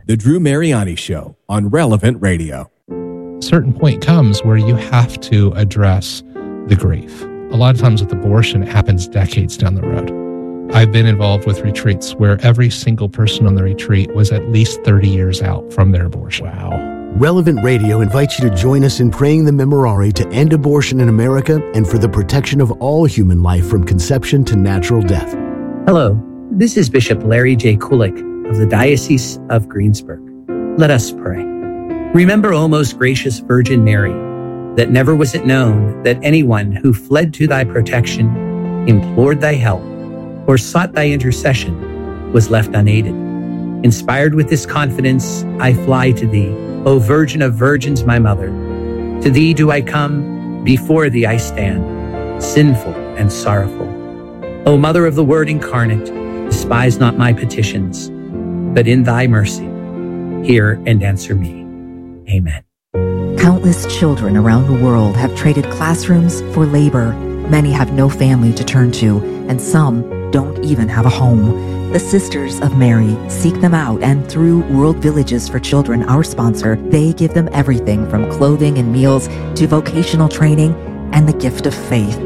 The Drew Mariani Show on Relevant Radio. A certain point comes where you have to address the grief. A lot of times with abortion, it happens decades down the road. I've been involved with retreats where every single person on the retreat was at least 30 years out from their abortion. Wow. Relevant Radio invites you to join us in praying the Memorare to end abortion in America and for the protection of all human life from conception to natural death. Hello, this is Bishop Larry J. Kulik of the Diocese of Greensburg. Let us pray. Remember, O most gracious Virgin Mary, that never was it known that anyone who fled to thy protection, implored thy help, or sought thy intercession was left unaided. Inspired with this confidence, I fly to thee, O Virgin of Virgins, my mother. To thee do I come, before thee I stand, sinful and sorrowful. O Mother of the Word incarnate, despise not my petitions, but in thy mercy, hear and answer me. Amen. Countless children around the world have traded classrooms for labor. Many have no family to turn to, and some don't even have a home. The Sisters of Mary seek them out, and through World Villages for Children, our sponsor, they give them everything from clothing and meals to vocational training and the gift of faith.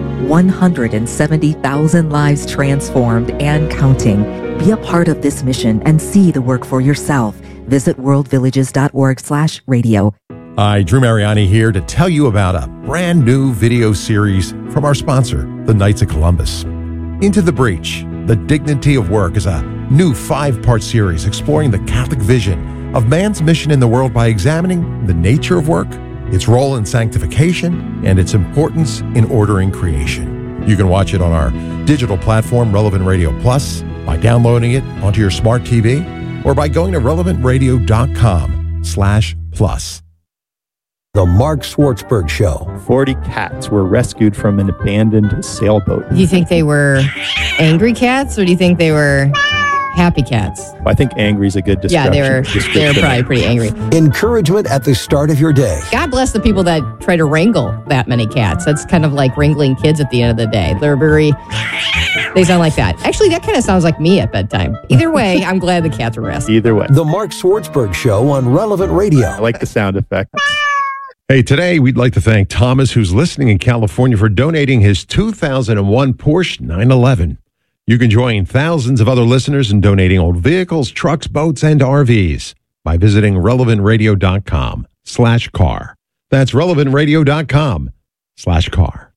170,000 lives transformed and counting. Be a part of this mission and see the work for yourself. Visit worldvillages.org/radio. Hi, Drew Mariani here to tell you about a brand new video series from our sponsor, the Knights of Columbus. Into the Breach, The Dignity of Work is a new 5-part series exploring the Catholic vision of man's mission in the world by examining the nature of work, its role in sanctification, and its importance in ordering creation. You can watch it on our digital platform, Relevant Radio Plus, by downloading it onto your smart TV, or by going to relevantradio.com/plus. The Mark Schwartzberg Show. 40 cats were rescued from an abandoned sailboat. Do you think they were angry cats, or do you think they were happy cats? I think angry is a good description. Yeah, they were probably pretty angry. Encouragement at the start of your day. God bless the people that try to wrangle that many cats. That's kind of like wrangling kids at the end of the day. They sound like that. Actually, that kind of sounds like me at bedtime. Either way, I'm glad the cats were rescued. Either way. The Mark Schwartzberg Show on Relevant Radio. I like the sound effect. Hey, today we'd like to thank Thomas, who's listening in California, for donating his 2001 Porsche 911. You can join thousands of other listeners in donating old vehicles, trucks, boats, and RVs by visiting relevantradio.com/car. That's relevantradio.com/car.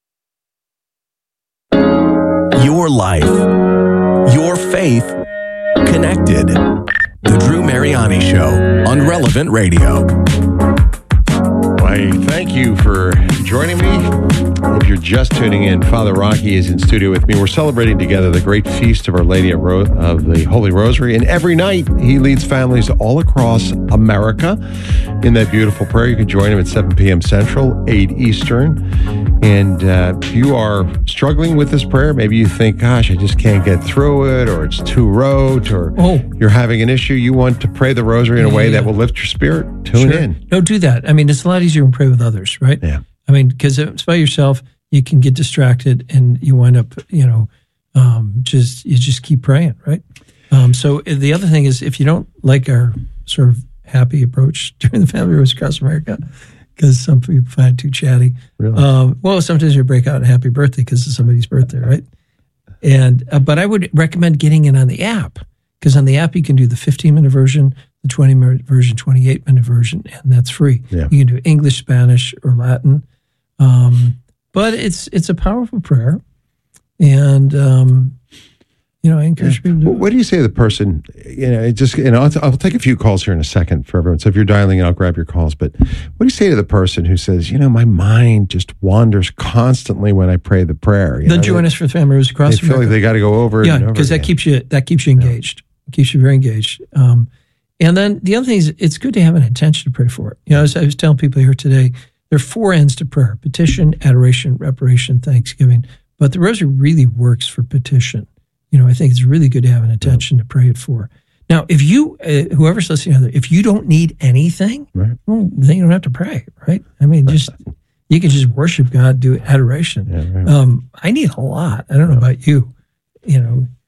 Your life, your faith, connected. The Drew Mariani Show on Relevant Radio. Why, thank you for joining me. If you're just tuning in, Father Rocky is in studio with me. We're celebrating together the great feast of Our Lady of the Holy Rosary. And every night, he leads families all across America in that beautiful prayer. You can join him at 7 p.m. Central, 8 Eastern. And if you are struggling with this prayer, maybe you think, gosh, I just can't get through it, or it's too rote, or you're having an issue, you want to pray the rosary in a way that will lift your spirit, tune in. No, do that. I mean, it's a lot easier to pray with others, right? Yeah. I mean, because if it's by yourself, you can get distracted and you wind up, you just keep praying, right? So the other thing is, if you don't like our sort of happy approach during the Family Rosary across America, because some people find it too chatty. Really? Well, sometimes you break out a happy birthday because it's somebody's birthday, right? And but I would recommend getting it on the app, because on the app you can do the 15-minute version, the 20-minute version, 28-minute version, and that's free. Yeah. You can do English, Spanish, or Latin. But it's a powerful prayer, and I encourage people to do it. What do you say to the person? I'll take a few calls here in a second for everyone. So if you're dialing in, I'll grab your calls. But what do you say to the person who says, my mind just wanders constantly when I pray the prayer? Then join us for the Family Rosary across America. They feel like they got to go over it. Yeah, and over because that keeps you engaged. It keeps you very engaged. And then the other thing is, it's good to have an intention to pray for it. As I was telling people here today, there are 4 ends to prayer: petition, adoration, reparation, thanksgiving. But the rosary really works for petition. I think it's really good to have an intention to pray it for. Now, if you, whoever's listening, if you don't need anything, right, well, then you don't have to pray, right? I mean, you can just worship God, do adoration. Yeah, right. I need a lot. I don't know about you.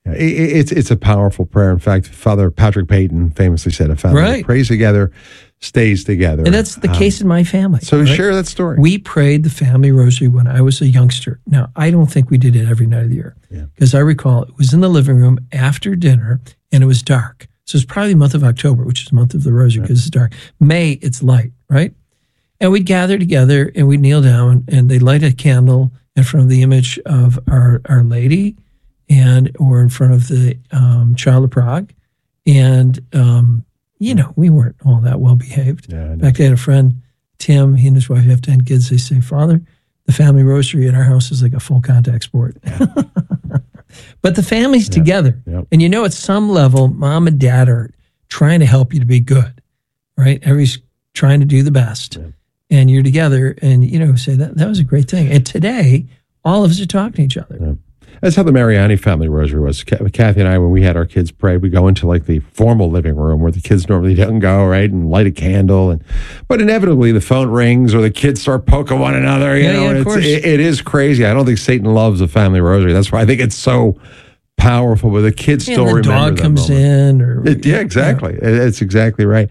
It's a powerful prayer. In fact, Father Patrick Peyton famously said, "A family that prays together stays together." And that's the case in my family. So share that story. We prayed the family rosary when I was a youngster. Now, I don't think we did it every night of the year because I recall it was in the living room after dinner and it was dark. So it's probably the month of October, which is the month of the rosary because it's dark. May, it's light, right? And we'd gather together and we'd kneel down and they'd light a candle in front of the image of Our Lady or in front of the Child of Prague. And, we weren't all that well behaved. Yeah, in fact, I had a friend, Tim, he and his wife have 10 kids. They say, "Father, the family rosary at our house is like a full contact sport." But the family's together. Yep. And at some level, mom and dad are trying to help you to be good, right? Everybody's trying to do the best. Yep. And you're together and, say that was a great thing. And today, all of us are talking to each other. Yep. That's how the Mariani family rosary was. Kathy and I, when we had our kids pray, we go into like the formal living room where the kids normally don't go, right, and light a candle. But inevitably, the phone rings or the kids start poking one another. Of course. It is crazy. I don't think Satan loves the family rosary. That's why I think it's so powerful. But the kids still remember that dog comes moment. in. Exactly. It's exactly right.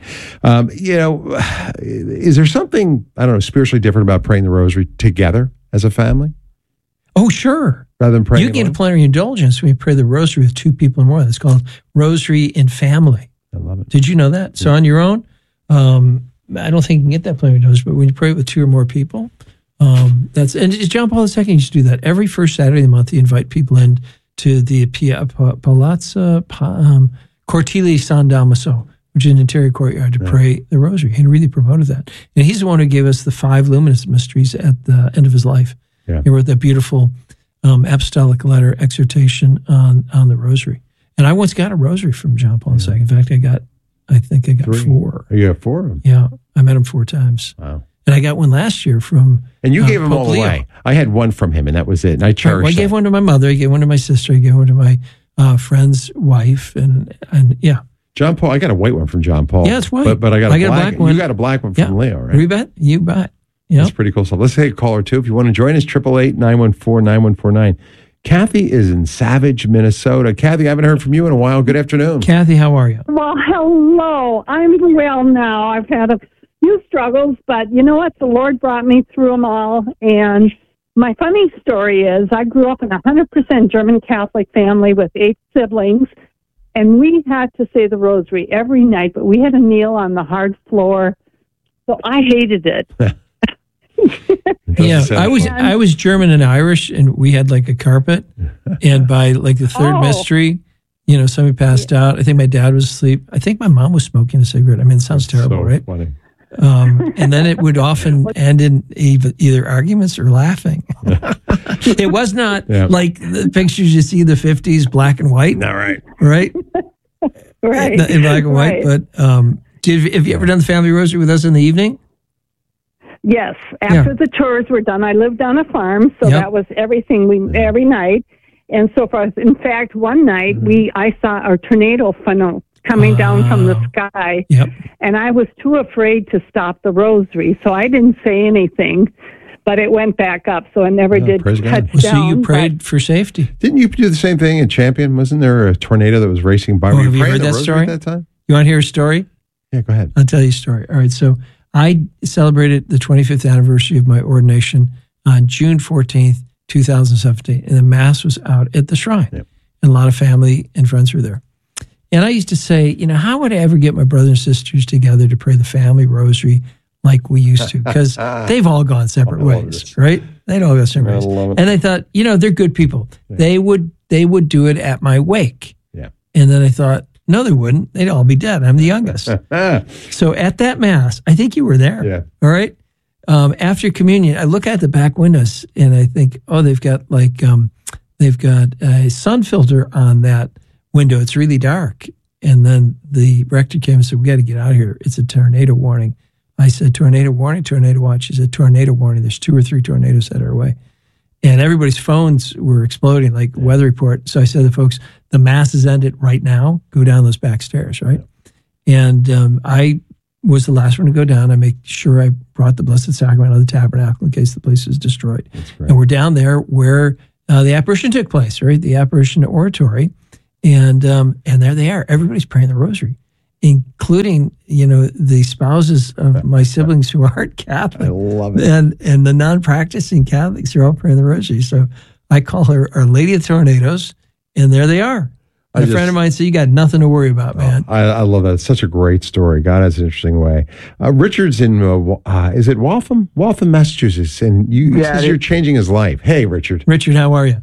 Is there something, I don't know, spiritually different about praying the rosary together as a family? Oh, sure. Rather than praying you get a plenary indulgence when you pray the rosary with 2 people or more. That's called rosary in family. I love it. Did you know that? So on your own, I don't think you can get that plenary indulgence, but when you pray with 2 or more people, and John Paul II used to do that. Every first Saturday of the month, he invite people in to the Palazzo Cortili San Damaso, which is an interior courtyard, to pray the rosary. He really promoted that. And he's the one who gave us the 5 luminous mysteries at the end of his life. Yeah. He wrote that beautiful apostolic letter exhortation on the rosary. And I once got a rosary from John Paul II. In fact, I think I got 3. 4. You got 4 of them? Yeah. I met him 4 times. Wow. And I got one last year from And you gave them Pope all Leo. away. I had one from him, and that was it. And I cherished I gave one to my mother. I gave one to my sister. I gave one to my friend's wife. And yeah. John Paul, I got a white one from John Paul. Yeah, it's white. But I got a black one. You got a black one from Leo, right? You bet. You bet. Yeah. That's pretty cool stuff. Let's take a caller, too. If you want to join us, 888-914-9149. Kathy is in Savage, Minnesota. Kathy, I haven't heard from you in a while. Good afternoon. Kathy, how are you? Well, hello. I'm well now. I've had a few struggles, but you know what? The Lord brought me through them all. And my funny story is I grew up in a 100% German Catholic family with 8 siblings, and we had to say the rosary every night, but we had to kneel on the hard floor. So I hated it. Yeah, I was German and Irish, and we had like a carpet. And by like the 3rd mystery, somebody passed out. I think my dad was asleep. I think my mom was smoking a cigarette. I mean, it sounds terrible, so right? Funny. And then it would often end in either arguments or laughing. It was not like the pictures you see in the 50s, black and white. Not right. Right? Right. In black and white. But have you ever done the family rosary with us in the evening? Yes. After the chores were done, I lived on a farm, so that was everything every night. And so forth. In fact, one night I saw a tornado funnel coming down from the sky, and I was too afraid to stop the rosary, so I didn't say anything. But it went back up, so I never did touch down. So you prayed for safety. Didn't you do the same thing in Champion? Wasn't there a tornado that was racing by? Have you heard that story? At that time? You want to hear a story? Yeah, go ahead. I'll tell you a story. All right, so I celebrated the 25th anniversary of my ordination on June 14th, 2017, and the Mass was out at the shrine. And a lot of family and friends were there. And I used to say, how would I ever get my brothers and sisters together to pray the family rosary like we used to? Because they've all gone separate ways, right? They'd all go separate ways. And I thought, they're good people. Yeah. They would do it at my wake. Yeah. And then I thought, no, they wouldn't. They'd all be dead. I'm the youngest. So at that Mass, I think you were there. Yeah. All right. After communion, I look at the back windows and I think, they've got a sun filter on that window. It's really dark. And then the rector came and said, we got to get out of here. It's a tornado warning. I said, tornado warning, tornado watch. He said, tornado warning. There's 2 or 3 tornadoes that are away. And everybody's phones were exploding like weather report. So I said to the folks, the Mass is ended right now. Go down those back stairs, right? And I was the last one to go down. I make sure I brought the Blessed Sacrament out of the tabernacle in case the place was destroyed. And we're down there where the apparition took place, right? The apparition oratory. And there they are. Everybody's praying the rosary, including, the spouses of my siblings who aren't Catholic. I love it. And the non-practicing Catholics are all praying the rosary. So I call her Our Lady of Tornadoes, and there they are. A friend of mine said, you got nothing to worry about, man. I love that. It's such a great story. God has an interesting way. Richard's in, is it Waltham? Waltham, Massachusetts. And you're changing his life. Hey, Richard. Richard, how are you?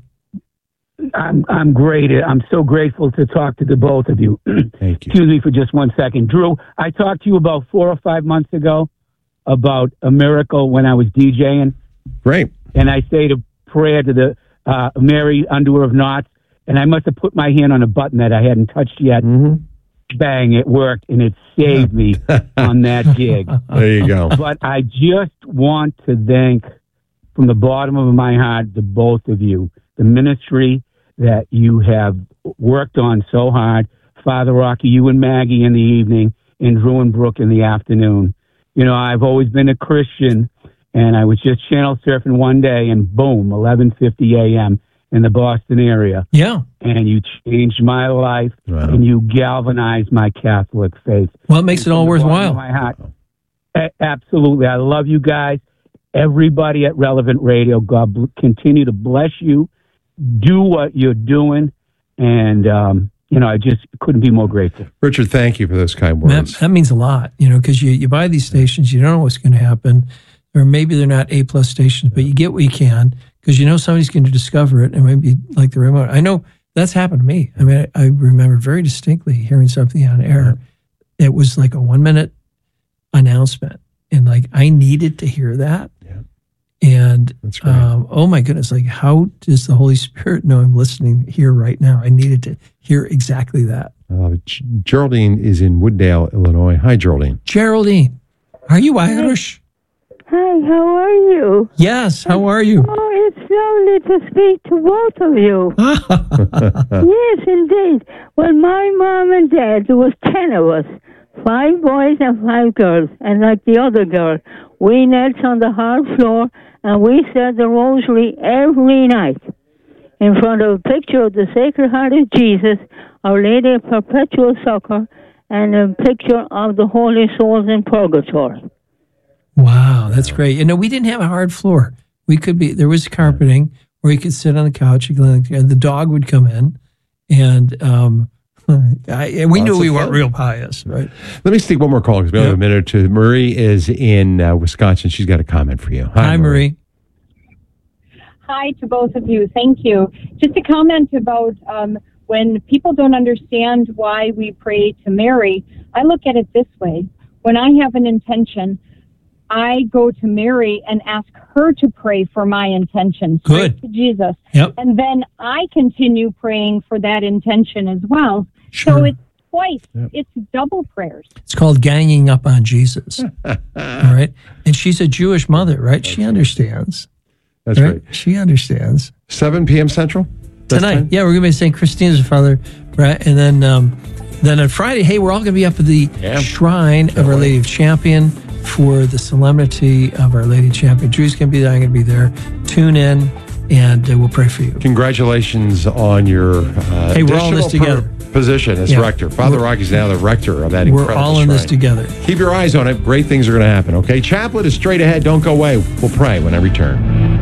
I'm great. I'm so grateful to talk to the both of you. Thank you. Excuse me for just 1 second. Drew, I talked to you about 4 or 5 months ago about a miracle when I was DJing. Great. And I say the prayer to the Mary, Undoer of Knots, and I must have put my hand on a button that I hadn't touched yet. Mm-hmm. Bang, it worked, and it saved me on that gig. There you go. But I just want to thank, from the bottom of my heart, the both of you, the ministry that you have worked on so hard. Father Rocky, you and Maggie in the evening, and Drew and Brooke in the afternoon. I've always been a Christian, and I was just channel surfing one day, and boom, 11:50 a.m. in the Boston area. Yeah. And you changed my life, and you galvanized my Catholic faith. Well, it makes it all worthwhile. My heart. Absolutely. I love you guys. Everybody at Relevant Radio, God continue to bless you. Do what you're doing, and I just couldn't be more grateful. Richard, thank you for those kind words. That means a lot, because you buy these stations, you don't know what's going to happen, or maybe they're not A+ stations, but you get what you can because somebody's going to discover it, and maybe like the remote. I know that's happened to me. I mean, I remember very distinctly hearing something on air. It was like a 1-minute announcement, and I needed to hear that. And that's great. Oh my goodness, how does the Holy Spirit know I'm listening here right now? I needed to hear exactly that. I love it. Geraldine is in Wooddale, Illinois. Hi, Geraldine. Geraldine, are you Irish? Hi, how are you? Yes, how are you? Oh, it's lovely to speak to both of you. Yes, indeed. Well, my mom and dad, there was 10 of us, 5 boys and 5 girls, and like the other girl, we knelt on the hard floor and we said the rosary every night in front of a picture of the Sacred Heart of Jesus, Our Lady of Perpetual Succor, and a picture of the Holy Souls in Purgatory. Wow, that's great. We didn't have a hard floor. There was carpeting where you could sit on the couch. The dog would come in, and we knew we weren't real pious, right? Let me sneak one more call because we only have a minute or two. Marie is in Wisconsin. She's got a comment for you. Hi, Marie. Hi to both of you. Thank you. Just a comment about when people don't understand why we pray to Mary. I look at it this way. When I have an intention, I go to Mary and ask her to pray for my intention. Good. To Jesus. Yep. And then I continue praying for that intention as well. Sure. So it's twice. Yep. It's double prayers. It's called ganging up on Jesus. All right. And she's a Jewish mother, right? She understands. That's right. She understands. 7 p.m. Central? Tonight. Yeah, we're going to be at St. Christina's Father, right? And then on Friday, hey, we're all going to be up at the Shrine of Our Lady of Champion for the solemnity of Our Lady of Champion. Drew's going to be there. I'm going to be there. Tune in, and we'll pray for you. Congratulations on your hey, we're all in this together. Position as rector. Father Rocky's now the rector of that incredible We're all in shrine. This together. Keep your eyes on it. Great things are going to happen, okay? Chaplet is straight ahead. Don't go away. We'll pray when I return.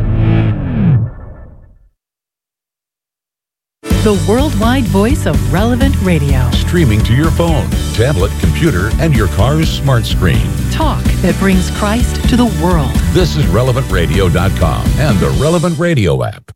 The worldwide voice of Relevant Radio. Streaming to your phone, tablet, computer, and your car's smart screen. Talk that brings Christ to the world. This is RelevantRadio.com and the Relevant Radio app.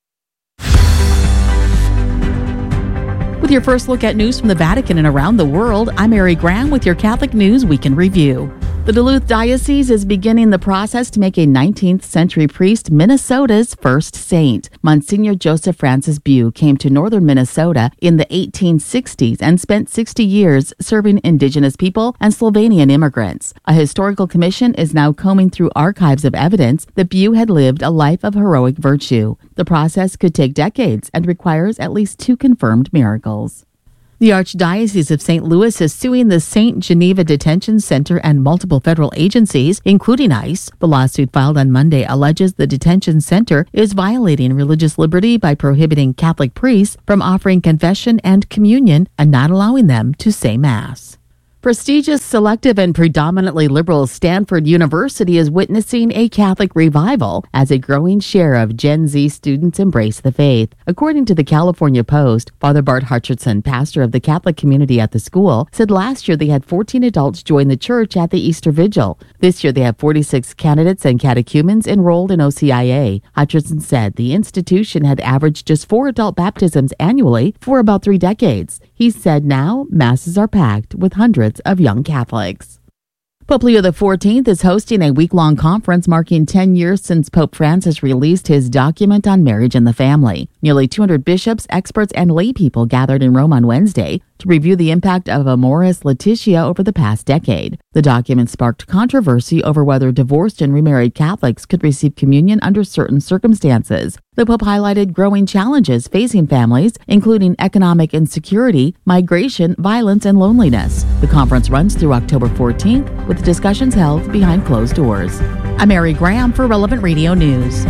With your first look at news from the Vatican and around the world, I'm Mary Graham with your Catholic News Week in Review. The Duluth Diocese is beginning the process to make a 19th century priest Minnesota's first saint. Monsignor Joseph Francis Bew came to northern Minnesota in the 1860s and spent 60 years serving indigenous people and Slovenian immigrants. A historical commission is now combing through archives of evidence that Bew had lived a life of heroic virtue. The process could take decades and requires at least 2 confirmed miracles. The Archdiocese of St. Louis is suing the St. Geneva Detention Center and multiple federal agencies, including ICE. The lawsuit filed on Monday alleges the detention center is violating religious liberty by prohibiting Catholic priests from offering confession and communion and not allowing them to say Mass. Prestigious, selective, and predominantly liberal Stanford University is witnessing a Catholic revival as a growing share of Gen Z students embrace the faith. According to the California Post, Father Bart Hutcherson, pastor of the Catholic community at the school, said last year they had 14 adults join the church at the Easter Vigil. This year they have 46 candidates and catechumens enrolled in OCIA. Hutcherson said the institution had averaged just 4 adult baptisms annually for about 3 decades. He said now masses are packed with hundreds of young Catholics. Pope Leo XIV is hosting a week-long conference marking 10 years since Pope Francis released his document on marriage and the family. Nearly 200 bishops, experts, and lay people gathered in Rome on Wednesday to review the impact of Amoris Laetitia over the past decade. The document sparked controversy over whether divorced and remarried Catholics could receive communion under certain circumstances. The Pope highlighted growing challenges facing families, including economic insecurity, migration, violence, and loneliness. The conference runs through October 14th, with discussions held behind closed doors. I'm Mary Graham for Relevant Radio News.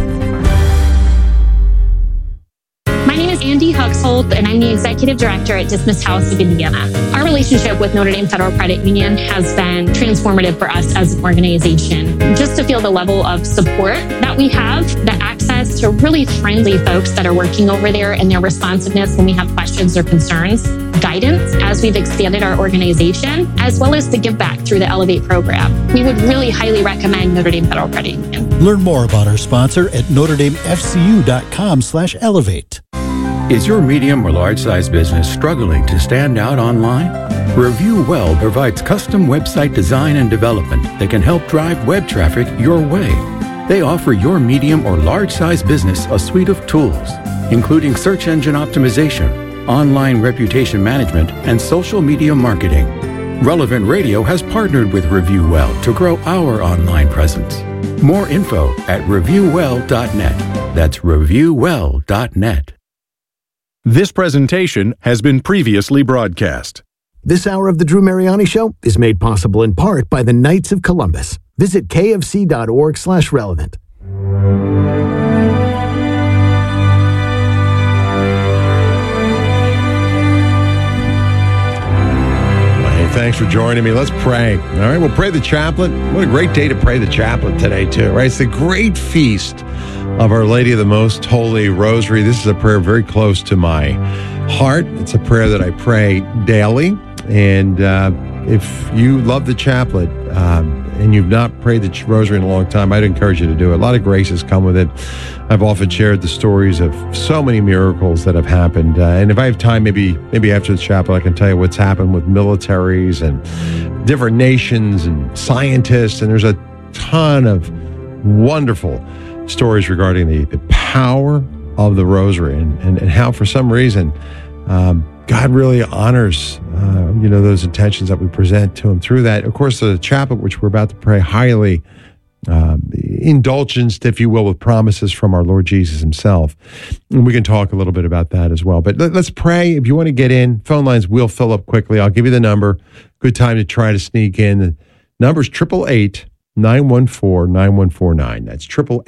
My name is Andy Huxholt, and I'm the Executive Director at Dismissed House of Indiana. Our relationship with Notre Dame Federal Credit Union has been transformative for us as an organization. Just to feel the level of support that we have, the access to really friendly folks that are working over there and their responsiveness when we have questions or concerns, guidance as we've expanded our organization, as well as the give back through the Elevate program. We would really highly recommend Notre Dame Federal Credit Union. Learn more about our sponsor at NotreDameFCU.com/elevate. Is your medium or large-size business struggling to stand out online? Review Well provides custom website design and development that can help drive web traffic your way. They offer your medium or large-size business a suite of tools, including search engine optimization, online reputation management, and social media marketing. Relevant Radio has partnered with Review Well to grow our online presence. More info at reviewwell.net. That's reviewwell.net. This presentation has been previously broadcast. This hour of the Drew Mariani Show is made possible in part by the Knights of Columbus. Visit kfc.org/relevant. Hey, thanks for joining me. Let's pray. All right, we'll pray the chaplet. What a great day to pray the chaplet today, too, right? It's the great feast of Our Lady of the Most Holy Rosary. This is a prayer very close to my heart. It's a prayer that I pray daily. And if you love the chaplet and you've not prayed the rosary in a long time, I'd encourage you to do it. A lot of graces come with it. I've often shared the stories of so many miracles that have happened. And if I have time, maybe after the chaplet, I can tell you what's happened with militaries and different nations and scientists. And there's a ton of wonderful stories regarding the power of the rosary and how, for some reason, God really honors, those intentions that we present to him through that. Of course, the chaplet, which we're about to pray, highly indulgenced, if you will, with promises from our Lord Jesus himself. And we can talk a little bit about that as well. But let's pray. If you want to get in, phone lines will fill up quickly. I'll give you the number. Good time to try to sneak in. The number is 888-914-9149. That's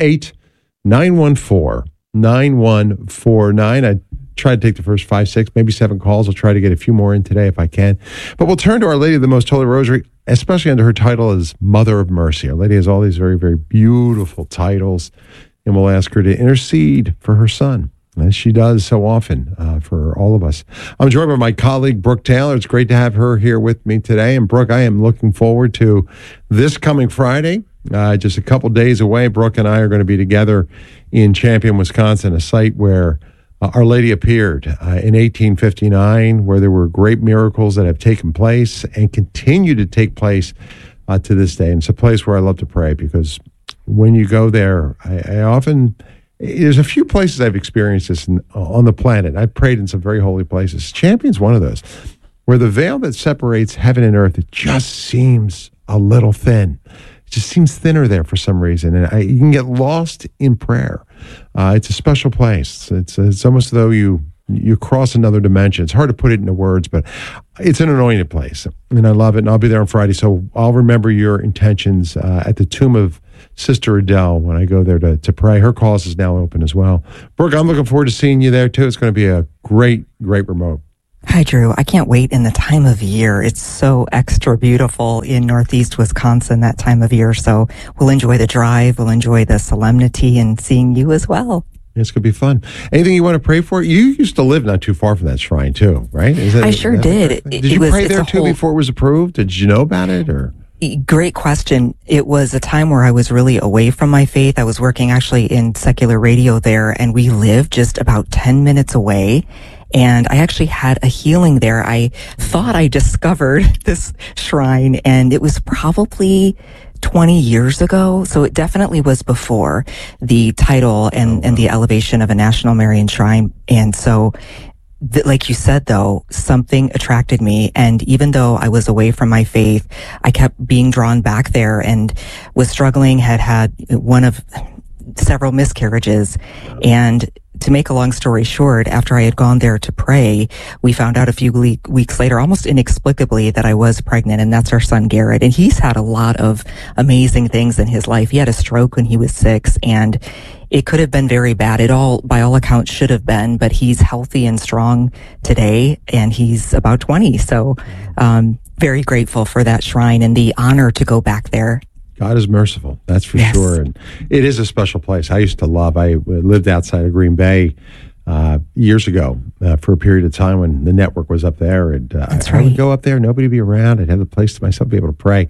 888-914-9149. I tried to take the first 5, 6, maybe 7 calls. I'll try to get a few more in today if I can. But we'll turn to Our Lady of the Most Holy Rosary, especially under her title as Mother of Mercy. Our Lady has all these very, very beautiful titles, and we'll ask her to intercede for her son, as she does so often for all of us. I'm joined by my colleague, Brooke Taylor. It's great to have her here with me today. And Brooke, I am looking forward to this coming Friday. Just a couple days away, Brooke and I are going to be together in Champion, Wisconsin, a site where Our Lady appeared in 1859, where there were great miracles that have taken place and continue to take place to this day. And it's a place where I love to pray, because when you go there, I often, there's a few places I've experienced this on the planet. I've prayed in some very holy places. Champion's one of those, where the veil that separates heaven and earth, it just seems a little thin. It just seems thinner there for some reason. And you can get lost in prayer. It's a special place. It's almost as though you you cross another dimension. It's hard to put it into words, but it's an anointed place, and I love it. And I'll be there on Friday, so I'll remember your intentions at the tomb of Sister Adele when I go there to pray. Her cause is now open as well. Brooke, I'm looking forward to seeing you there too. It's going to be a great remote. Hi, Drew. I can't wait in the time of year. It's so extra beautiful in Northeast Wisconsin that time of year. So we'll enjoy the drive. We'll enjoy the solemnity and seeing you as well. It's going to be fun. Anything you want to pray for? You used to live not too far from that shrine too, right? I sure did. Did you pray there too before it was approved? Did you know about it or? Great question. It was a time where I was really away from my faith. I was working actually in secular radio there, and we lived just about 10 minutes away. And I actually had a healing there. I thought I discovered this shrine, and it was probably 20 years ago. So it definitely was before the title and the elevation of a National Marian Shrine. And so, like you said, though, something attracted me. And even though I was away from my faith, I kept being drawn back there and was struggling, had one of several miscarriages. And to make a long story short, after I had gone there to pray, we found out a few weeks later, almost inexplicably, that I was pregnant, and that's our son Garrett. And he's had a lot of amazing things in his life. He had a stroke when he was 6, and it could have been very bad. It all, by all accounts, should have been, but he's healthy and strong today, and he's about 20. So, very grateful for that shrine and the honor to go back there. God is merciful, that's for sure. And it is a special place. I lived outside of Green Bay years ago for a period of time when the network was up there. And I would go up there, nobody would be around. I'd have the place to myself, be able to pray.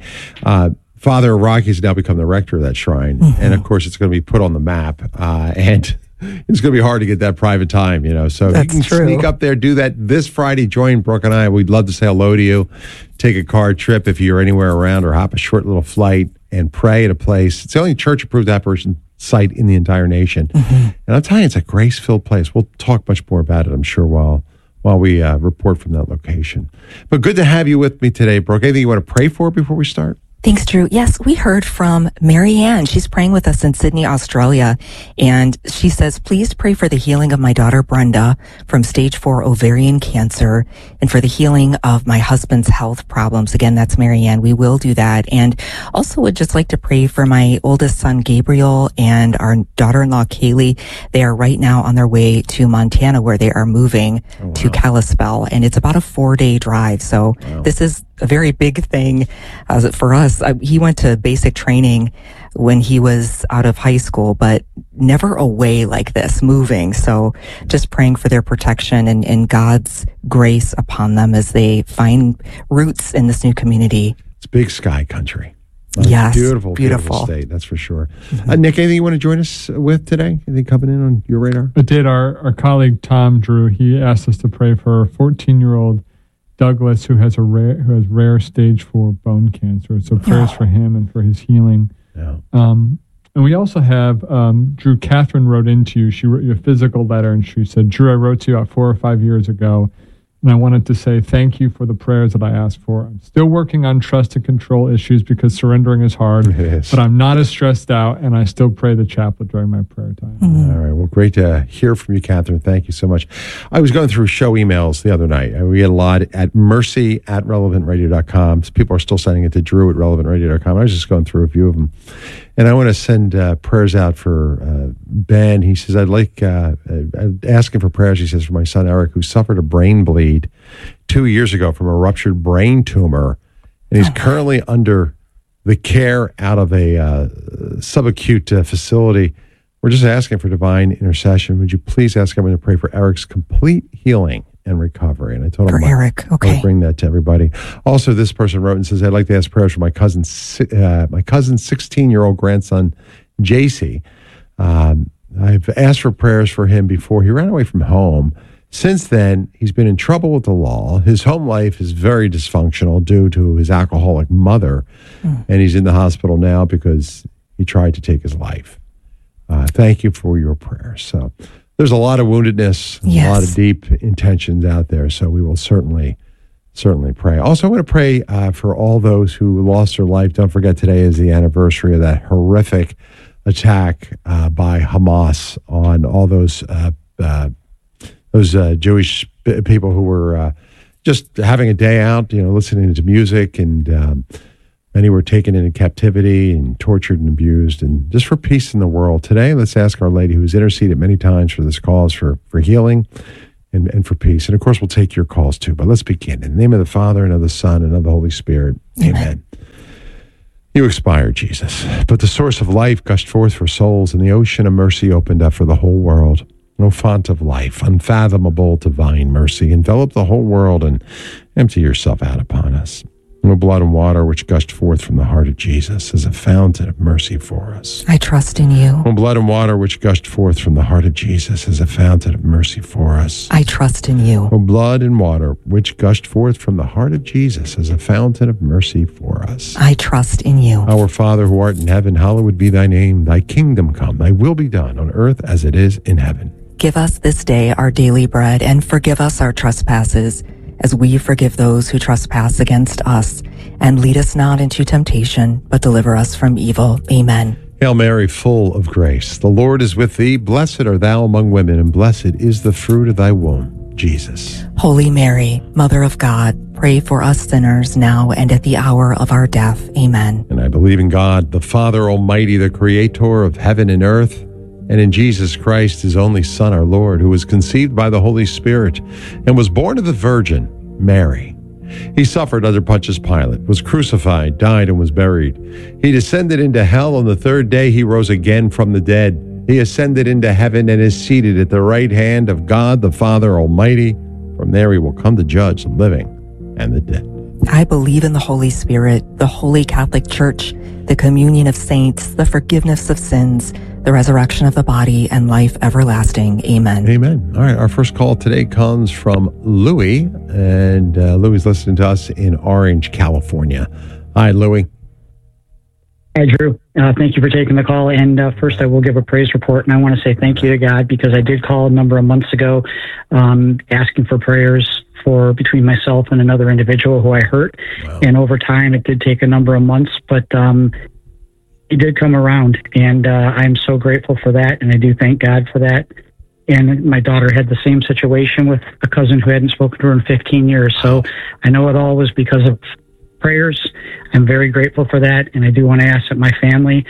Father Rocky has now become the rector of that shrine. Mm-hmm. And of course, it's going to be put on the map. And it's going to be hard to get that private time, So that's you can sneak up there, do that this Friday. Join Brooke and I. We'd love to say hello to you. Take a car trip if you're anywhere around, or hop a short little flight and pray at a place. It's the only church-approved apparition site in the entire nation. Mm-hmm. And I'll tell you, it's a grace-filled place. We'll talk much more about it, I'm sure, while we report from that location. But good to have you with me today, Brooke. Anything you want to pray for before we start? Thanks, Drew. Yes, we heard from Mary Ann. She's praying with us in Sydney, Australia. And she says, please pray for the healing of my daughter, Brenda, from stage 4 ovarian cancer, and for the healing of my husband's health problems. Again, that's Mary Ann. We will do that. And also would just like to pray for my oldest son, Gabriel, and our daughter-in-law, Kaylee. They are right now on their way to Montana, where they are moving to Kalispell. And it's about a 4-day drive. So this is a very big thing for us. He went to basic training when he was out of high school, but never away like this, moving. So just praying for their protection and God's grace upon them as they find roots in this new community. It's big sky country. Yes, beautiful state, that's for sure. Nick, anything you want to join us with today? Anything coming in on your radar? I did. Our colleague Tom Drew, he asked us to pray for a 14-year-old Douglas who has rare stage 4 bone cancer. So prayers for him and for his healing. Yeah. And we also have Drew. Catherine wrote into you. She wrote you a physical letter, and she said, Drew, I wrote to you about 4 or 5 years ago, and I wanted to say thank you for the prayers that I asked for. I'm still working on trust and control issues because surrendering is hard, but I'm not as stressed out, and I still pray the chaplet during my prayer time. All right. Well, great to hear from you, Catherine. Thank you so much. I was going through show emails the other night. We had a lot at mercy@relevantradio.com. People are still sending it to Drew@relevantradio.com. I was just going through a few of them. And I want to send prayers out for Ben. He says, I'd like asking for prayers, he says, for my son Eric, who suffered a brain bleed 2 years ago from a ruptured brain tumor. And he's currently under the care out of a subacute facility. We're just asking for divine intercession. Would you please ask everyone to pray for Eric's complete healing and recovery? And I told him Eric, I would bring that to everybody. Also, this person wrote and says, I'd like to ask prayers for my cousin's 16-year-old grandson, JC. I've asked for prayers for him before. He ran away from home. Since then, he's been in trouble with the law. His home life is very dysfunctional due to his alcoholic mother. And he's in the hospital now because he tried to take his life. Thank you for your prayers. So there's a lot of woundedness, a lot of deep intentions out there. So we will certainly pray. Also, I want to pray for all those who lost their life. Don't forget, today is the anniversary of that horrific attack by Hamas on all those those Jewish people who were just having a day out, listening to music, and many were taken into captivity and tortured and abused, and just for peace in the world. Today, let's ask Our Lady, who's interceded many times for this cause, for healing and for peace. And of course, we'll take your calls too, but let's begin. In the name of the Father, and of the Son, and of the Holy Spirit. Amen. You expired, Jesus, but the source of life gushed forth for souls, and the ocean of mercy opened up for the whole world. O font of life, unfathomable divine mercy, envelop the whole world and empty yourself out upon us. O blood and water which gushed forth from the heart of Jesus as a fountain of mercy for us. I trust in you. O blood and water which gushed forth from the heart of Jesus as a fountain of mercy for us. I trust in you. O blood and water which gushed forth from the heart of Jesus as a fountain of mercy for us. I trust in you. Our Father who art in heaven, hallowed be thy name. Thy kingdom come, thy will be done on earth as it is in heaven. Give us this day our daily bread, and forgive us our trespasses, as we forgive those who trespass against us. And lead us not into temptation, but deliver us from evil. Amen. Hail Mary, full of grace, the Lord is with thee. Blessed art thou among women, and blessed is the fruit of thy womb, Jesus. Holy Mary, Mother of God, pray for us sinners now and at the hour of our death. Amen. And I believe in God, the Father Almighty, the Creator of heaven and earth, and in Jesus Christ, his only Son, our Lord, who was conceived by the Holy Spirit and was born of the Virgin Mary. He suffered under Pontius Pilate, was crucified, died, and was buried. He descended into hell. On the third day he rose again from the dead. He ascended into heaven and is seated at the right hand of God the Father Almighty. From there he will come to judge the living and the dead. I believe in the Holy Spirit, the Holy Catholic Church, the communion of saints, the forgiveness of sins, the resurrection of the body, and life everlasting. Amen. Amen. All right, our first call today comes from Louis, and Louis is listening to us in Orange, California. Hi, Louis. Hi, Drew. Thank you for taking the call. And first, I will give a praise report, and I want to say thank you to God, because I did call a number of months ago asking for prayers for between myself and another individual who I hurt. Wow. And over time, it did take a number of months, but he did come around, and I'm so grateful for that, and I do thank God for that. And my daughter had the same situation with a cousin who hadn't spoken to her in 15 years. So I know it all was because of prayers. I'm very grateful for that, and I do want to ask that my family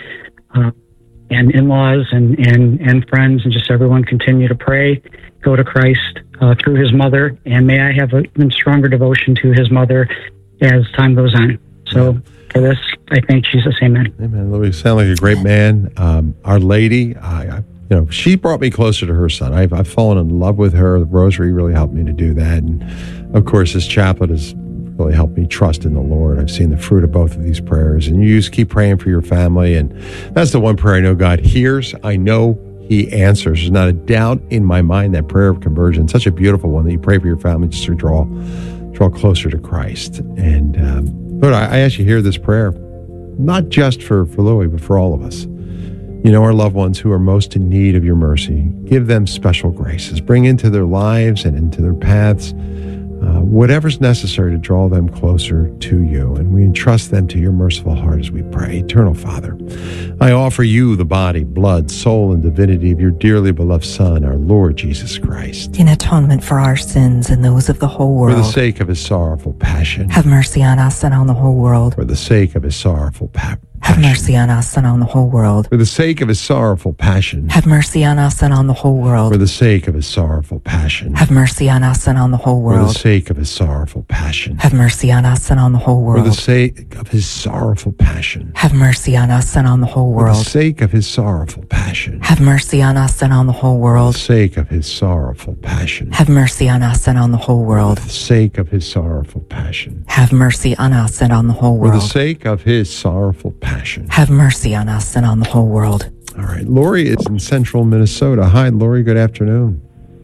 and in-laws and friends and just everyone continue to pray, go to Christ through his mother, and may I have an even stronger devotion to his mother as time goes on. So for this, I thank Jesus. Amen. Amen. Louis, you sound like a great man. Our Lady, she brought me closer to her son. I've fallen in love with her. The rosary really helped me to do that. And of course, this chaplet has really helped me trust in the Lord. I've seen the fruit of both of these prayers. And you just keep praying for your family. And that's the one prayer I know God hears. I know he answers. There's not a doubt in my mind that prayer of conversion, such a beautiful one that you pray for your family just to draw closer to Christ. And Lord, I ask you to hear this prayer, not just for Louis, but for all of us. Our loved ones who are most in need of your mercy. Give them special graces. Bring into their lives and into their paths whatever's necessary to draw them closer to you. And we entrust them to your merciful heart as we pray. Eternal Father, I offer you the body, blood, soul, and divinity of your dearly beloved Son, our Lord Jesus Christ. In atonement for our sins and those of the whole world. For the sake of his sorrowful passion. Have mercy on us and on the whole world. For the sake of his sorrowful passion. Have mercy on us and on the whole world. For the sake of his sorrowful passion. Have mercy on us and on the whole world. For the sake of his sorrowful passion. Have mercy on us and on the whole world. For the sake of his sorrowful passion. Have mercy on us and on the whole world. For the sake of his sorrowful passion. Have mercy on us and on the whole world. For the sake of his sorrowful passion. Have mercy on us and on the whole world. For the sake of his sorrowful passion. Have mercy on us and on the whole world. For the sake of his sorrowful passion. Have mercy on us and on the whole world. For the sake of his sorrowful passion. Have mercy on us and on the whole world. All right. Lori is in central Minnesota. Hi, Lori. Good afternoon.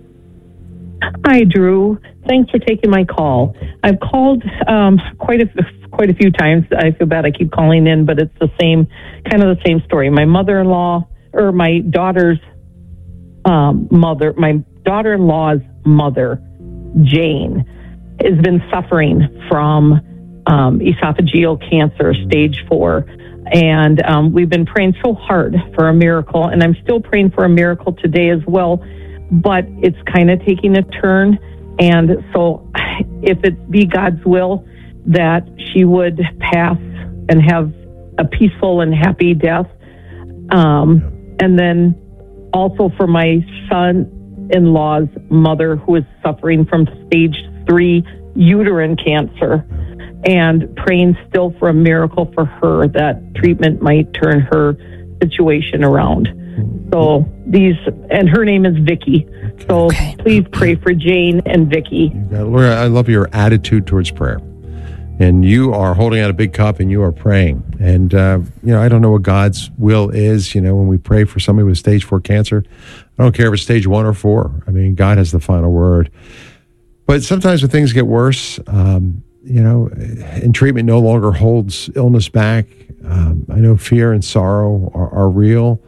Hi, Drew. Thanks for taking my call. I've called quite a few times. I feel bad I keep calling in, but it's the same story. My mother-in-law, or my daughter's mother, my daughter-in-law's mother, Jane, has been suffering from esophageal cancer, stage 4. And we've been praying so hard for a miracle, and I'm still praying for a miracle today as well. but it's kind of taking a turn. And so if it be God's will that she would pass and have a peaceful and happy death. And then also for my son-in-law's mother, who is suffering from stage 3 uterine cancer, and praying still for a miracle for her, that treatment might turn her situation around. So and her name is Vicky. So please pray for Jane and Vicky. Laura, I love your attitude towards prayer. And you are holding out a big cup and you are praying. And, I don't know what God's will is. When we pray for somebody with stage 4 cancer, I don't care if it's stage 1 or 4. I mean, God has the final word. But sometimes when things get worse, and treatment no longer holds illness back. I know fear and sorrow are real.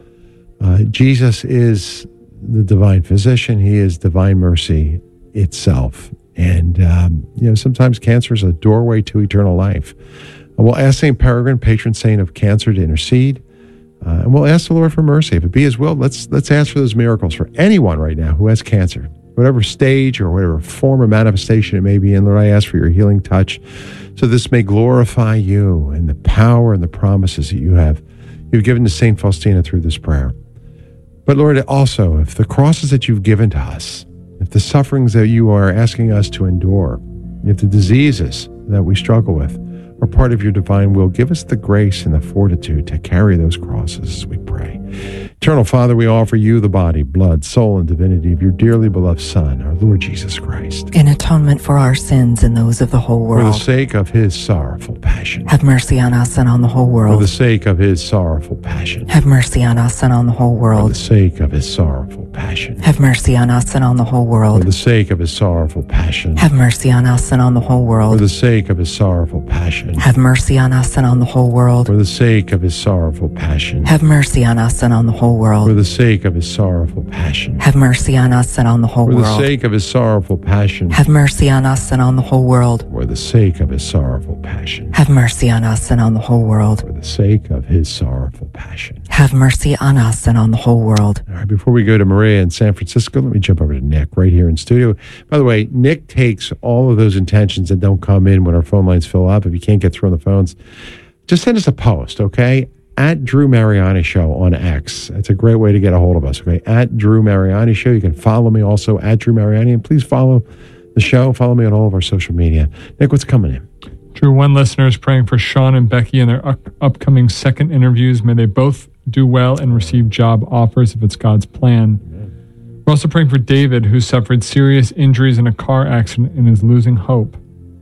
Jesus is the divine physician. He is divine mercy itself. And, sometimes cancer is a doorway to eternal life. We'll ask St. Peregrine, patron saint of cancer, to intercede. And we'll ask the Lord for mercy. If it be his will, let's ask for those miracles for anyone right now who has cancer. Whatever stage or whatever form or manifestation it may be in, Lord, I ask for your healing touch so this may glorify you and the power and the promises that you've given to St. Faustina through this prayer. But Lord, also, if the crosses that you've given to us, if the sufferings that you are asking us to endure, if the diseases that we struggle with are part of your divine will, give us the grace and the fortitude to carry those crosses as we pray. Eternal Father, we offer you the body, blood, soul, and divinity of your dearly beloved Son, our Lord Jesus Christ, in atonement for our sins and those of the whole world. For the sake of his sorrowful passion. Have mercy on us and on the whole world. For the sake of his sorrowful passion. Have mercy on us and on the whole world. For the sake of his sorrowful passion. Have mercy on us and on the whole world. For the sake of his sorrowful passion. Have mercy on us and on the whole world. For the sake of his sorrowful passion. Have mercy on us and on the whole world. For the sake of his sorrowful passion. Have mercy on us and on the whole world. For the sake of his sorrowful passion. Have mercy on us and on the whole world. For the sake of his sorrowful passion. Have mercy on us and on the whole world. For the sake of his sorrowful passion. Have mercy on us and on the whole world. For the sake of his sorrowful passion. Have mercy on us and on the whole world. All right, before we go to Maria in San Francisco, let me jump over to Nick right here in studio. By the way, Nick takes all of those intentions that don't come in when our phone lines fill up. If you can't get through on the phones, just send us a post, okay? At Drew Mariani Show on X. It's a great way to get a hold of us, okay? At Drew Mariani Show. You can follow me also at Drew Mariani. And please follow the show. Follow me on all of our social media. Nick, what's coming in? Drew, one listener is praying for Sean and Becky in their upcoming second interviews. May they both do well and receive job offers if it's God's plan. We're also praying for David, who suffered serious injuries in a car accident and is losing hope.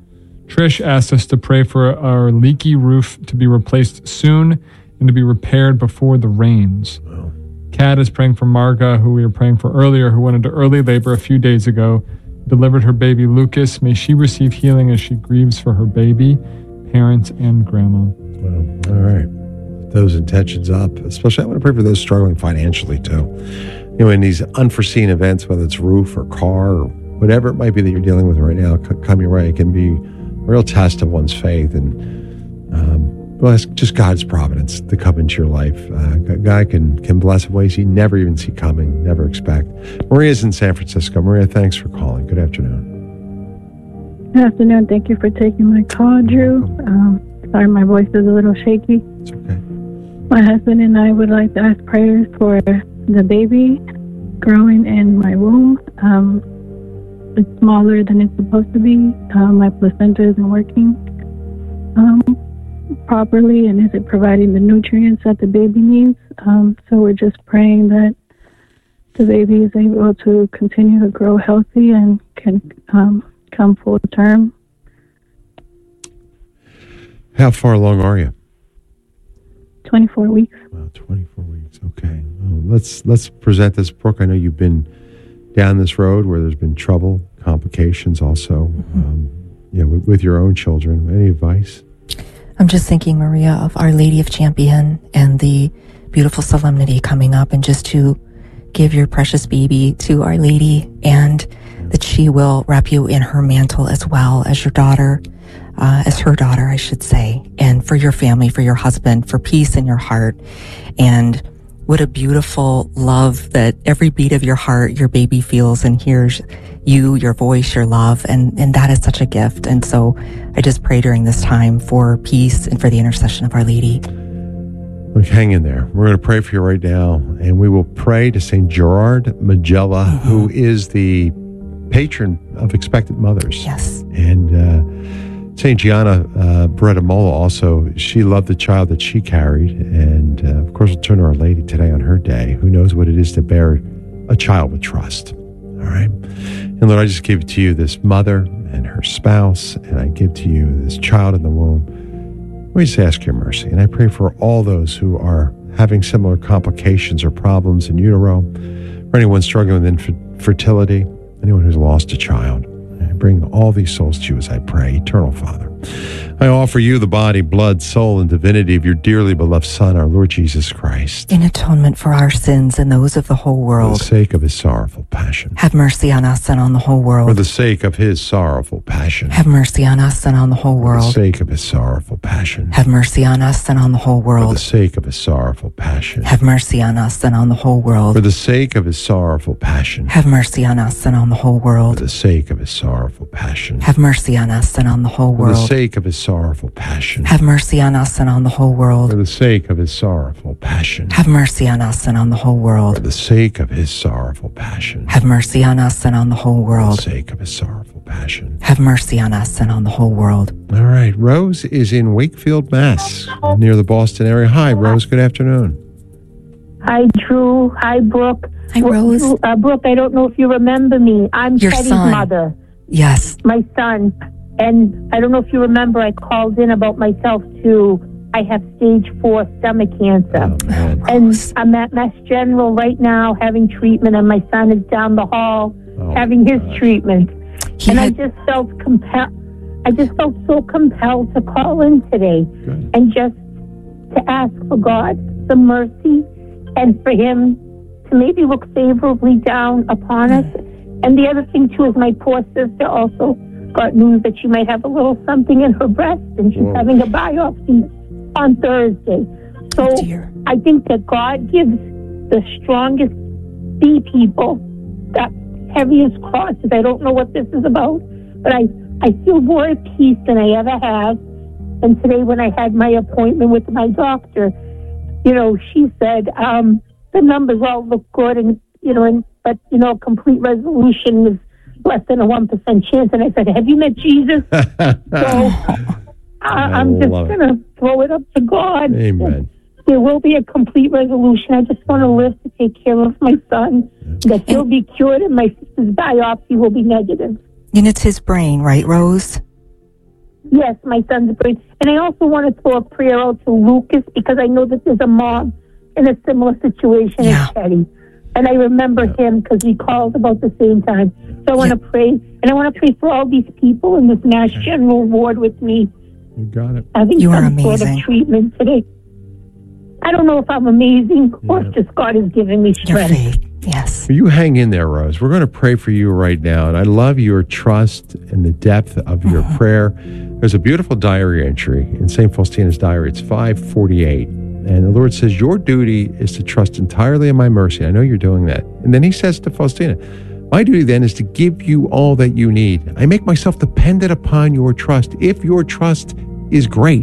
Trish asked us to pray for our leaky roof to be replaced soon and to be repaired before the rains. Wow. Kat is praying for Marga, who we were praying for earlier, who went into early labor a few days ago, delivered her baby Lucas. May she receive healing as she grieves for her baby, parents, and grandma. Well, all right. Those intentions up. Especially, I want to pray for those struggling financially, too. In these unforeseen events, whether it's roof or car or whatever it might be that you're dealing with right now, come your way. It can be a real test of one's faith. And well, it's just God's providence to come into your life. God can bless in ways you never even see coming, never expect. Maria's in San Francisco. Maria, thanks for calling. Good afternoon. Good afternoon. Thank you for taking my call, Drew. Sorry, my voice is a little shaky. It's okay. My husband and I would like to ask prayers for the baby growing in my womb. It's smaller than it's supposed to be. My placenta isn't working properly, and isn't providing the nutrients that the baby needs. So we're just praying that the baby is able to continue to grow healthy and can come full term. How far along are you? 24 weeks. Wow, 24 weeks. Okay. Let's present this. Brooke, I know you've been down this road where there's been trouble, complications also, with your own children. Any advice? I'm just thinking, Maria, of Our Lady of Champion and the beautiful solemnity coming up, and just to give your precious baby to Our Lady, and that she will wrap you in her mantle as well as your daughter, as her daughter, I should say, and for your family, for your husband, for peace in your heart, and What a beautiful love that every beat of your heart, your baby feels and hears you, your voice, your love. And that is such a gift. And so I just pray during this time for peace and for the intercession of Our Lady. Look, hang in there. We're going to pray for you right now. And we will pray to St. Gerard Majella, who is the patron of expectant mothers. Yes. And St. Gianna Beretta Mola also, she loved the child that she carried. And of course, we'll turn to Our Lady today on her day. Who knows what it is to bear a child with trust. All right. And Lord, I just give to you this mother and her spouse, and I give to you this child in the womb. We just ask your mercy. And I pray for all those who are having similar complications or problems in utero, for anyone struggling with infertility, anyone who's lost a child. I bring all these souls to you as I pray. Eternal Father, I offer you the body, blood, soul, and divinity of your dearly beloved Son, our Lord Jesus Christ. In atonement for our sins and those of the whole world. For the sake of his sorrowful passion. Have mercy on us and on the whole world. For the sake of his sorrowful passion. Have mercy on us and on the whole world. For the sake of his sorrowful passion. Have mercy on us and on the whole world. For the sake of his sorrowful passion. Have mercy on us and on the whole world. For the sake of his sorrowful passion. Have mercy on us and on the whole world. For the sake of his sorrowful passion. Have mercy on us and on the whole world. For the sake of his sorrowful passion. Have mercy on us and on the whole world. For the sake of his sorrowful passion. Have mercy on us and on the whole world. For the sake of his sorrowful passion. Have mercy on us and on the whole world. For the sake of his sorrowful passion. Have mercy on us and on the whole world. All right. Rose is in Wakefield, Mass, near the Boston area. Hi, Rose. Good afternoon. Hi, Drew. Hi, Brooke. Hi, Rose. Brooke, I don't know if you remember me. I'm Your Teddy's son. mother. Yes. My son. And I don't know if you remember, I called in about myself too. I have stage 4 stomach cancer. And I'm at Mass General right now having treatment, and my son is down the hall having his treatment. I just felt compelled. I just felt so compelled to call in today and just to ask for God some mercy and for him to maybe look favorably down upon us. And the other thing too is my poor sister also got news that she might have a little something in her breast, and she's having a biopsy on Thursday. So I think that God gives the strongest B people the heaviest crosses. I don't know what this is about, but I feel more at peace than I ever have. And today when I had my appointment with my doctor, she said the numbers all look good, and but complete resolution is less than a 1% chance. And I said, have you met Jesus? So I'm just going to throw it up to God. Amen. There will be a complete resolution. I just want to live to take care of my son, that he'll be cured, and my sister's biopsy will be negative. And it's his brain, right, Rose? Yes, my son's brain. And I also want to throw a prayer out to Lucas, because I know that there's a mom in a similar situation as Teddy. And I remember him because he called about the same time. So I want to pray. And I want to pray for all these people in this Mass General ward with me. You got it. Having some sort of treatment today. I don't know if I'm amazing or if just God is giving me strength. Yes. You hang in there, Rose. We're going to pray for you right now. And I love your trust and the depth of your prayer. There's a beautiful diary entry in St. Faustina's diary. It's 548. And the Lord says, your duty is to trust entirely in my mercy. I know you're doing that. And then he says to Faustina, my duty then is to give you all that you need. I make myself dependent upon your trust. If your trust is great,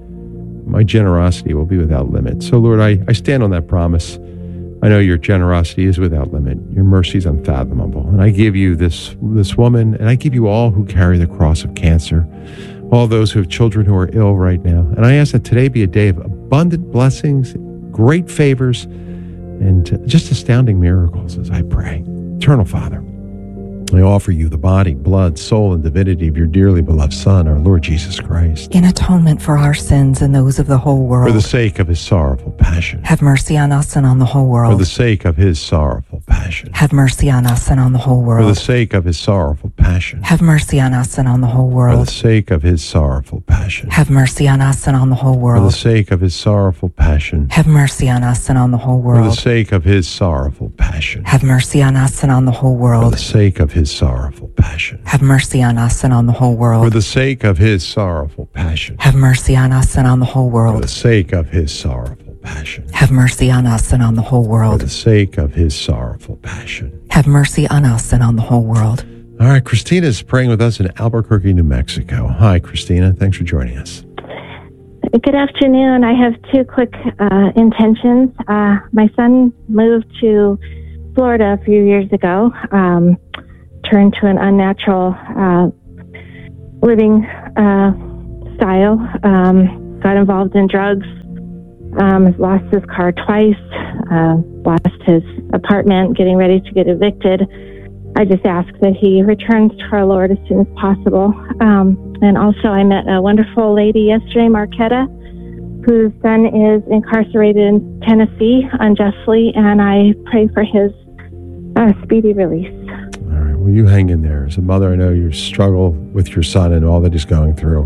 my generosity will be without limit. So, Lord, I stand on that promise. I know your generosity is without limit. Your mercy is unfathomable. And I give you this woman, and I give you all who carry the cross of cancer, all those who have children who are ill right now. And I ask that today be a day of abundant blessings, great favors, and just astounding miracles as I pray. Eternal Father, I offer you the body, blood, soul, and divinity of your dearly beloved Son, our Lord Jesus Christ. In atonement for our sins and those of the whole world. For the sake of his sorrowful passion. Have mercy on us and on the whole world. For the sake of his sorrowful passion. Have mercy on us and on the whole world. For the sake of his sorrowful passion. Have mercy on us and on the whole world. For the sake of his sorrowful passion. Have mercy on us and on the whole world. For the sake of his sorrowful passion. Have mercy on us and on the whole world. For the sake of his sorrowful passion. Have mercy on us and on the whole world. For the sake of his sorrowful passion. Have mercy on us and on the whole world. For the sake of his sorrowful passion. Have mercy on us and on the whole world. For the sake of his sorrowful passion. Have mercy on us and on the whole world. For the sake of his sorrowful passion. Have mercy on us and on the whole world. All right, Christina is praying with us in Albuquerque, New Mexico. Hi, Christina. Thanks for joining us. Good afternoon. I have two quick intentions. My son moved to Florida a few years ago, turned to an unnatural living style, got involved in drugs, lost his car twice, lost his apartment, getting ready to get evicted. I just ask that he returns to our Lord as soon as possible. And also I met a wonderful lady yesterday, Marquetta, whose son is incarcerated in Tennessee unjustly, and I pray for his speedy release. All right. Well, you hang in there. As a mother, I know you struggle with your son and all that he's going through.